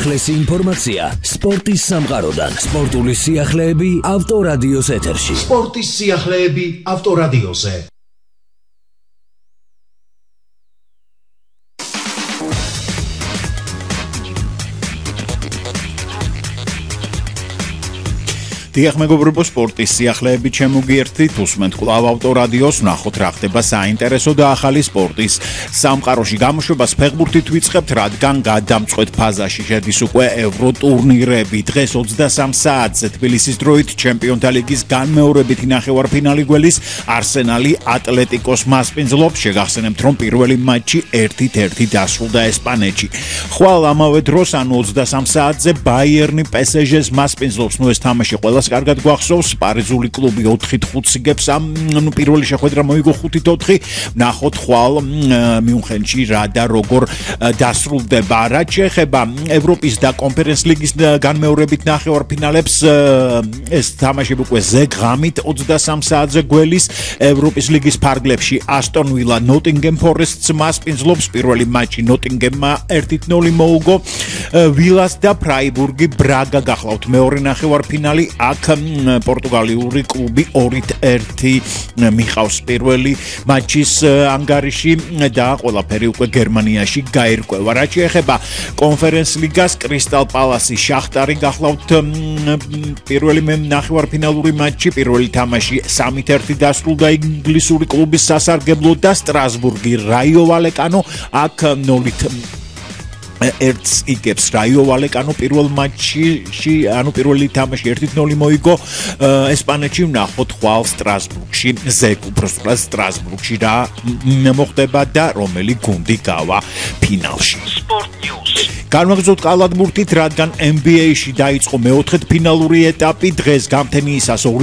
უმაღლესი ინფორმაცია სპორტის სამყაროდან. სპორტული სიახლეები ავტორადიოს ეთერში. სპორტის სიახლეები ავტორადიოზე. დიახ მეგობრებო, სპორტის სიახლეები შემოგიერთდით, უსმენთ კვლავ ავტორადიოს, ვნახოთ რა ხდება საინტერესო და ახალი სპორტის სამყაროში. გამოშვებას ფეხბურთით ვიწყებთ, რადგან გადამწყვეტ ფაზაში შედის უკვე ევროტურნირები. დღეს 23 საათზე თბილისის დროით ჩემპიონთა ლიგის განმეორებითი ნახევარფინალი გველის არსენალი ატლეტიკოს მასპინძლობს. შეგახსენებთ, რომ პირველი მატჩი 1-1 დასრულდა ესპანეთში. ხვალ ამავე დროს, ანუ 23 საათზე ბაიერნი პესეჟეს მასპინძლობს. ეს თამაში ყველა კარგად გვახსოვს, პარიზული კლუბი 4-5 იგებს, პირველი შეხვედრა მოიგო 5-4. ნახოთ ხვალ მიუნხენში რა და როგორ დასრულდება. რაც შეეხება ევროპის და კონფერენს ლიგის განმეორებით ნახევარფინალებს, ეს თამაშები უკვე ზეგღამით 23 საათზე გველის ევროპის ლიგის ფარგლებში ასტონ ვილა ნოტინგემ ფორესტს მასპინძლობს. პირველი მატჩი ნოტინგემმა 1-0 მოუგო. ვილას და ფრაიბურგი ბრაგა გახლავთ მეორე ნახევარფინალი. აქ პორტუგალიური კლუბი 2-1 მიყავს პირველი მატჩის ანგარიში და ყველაფერი უკვე გერმანიაში გაირკვევა. რაც შეეხება კონფერენს ლიგას, კრისტალ პალასი შახტარი გახლავთ პირველი ნახევარფინალური მატჩი. პირველი თამაში 3-1 დასრულდა ინგლისური კლუბის სასარგებლოდ და სტრასბურგი რაიო ვალეკანო აქ 0-1 იგებს რაიო ვალეკანო პირველ მატჩში, ანუ პირველი თამაში 1-0 მოიგო ესპანეთში. ვნახოთ ხვალ სტრასბურგში, ზეგ უბრალოდ სტრასბურგში რა მოხდება და რომელი გუნდი გავა ფინალში. Sport News. განვაგრძოთ კალათბურთით, რადგან NBA-ში დაიწყო მეოთხე ფინალური ეტაპი. დღეს გამთენიისას